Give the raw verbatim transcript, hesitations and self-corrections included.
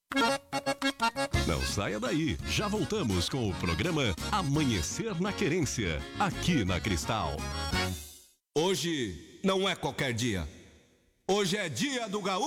Não saia daí, já voltamos com o programa Amanhecer na Querência, aqui na Cristal. Hoje não é qualquer dia. Hoje é dia do gaúcho.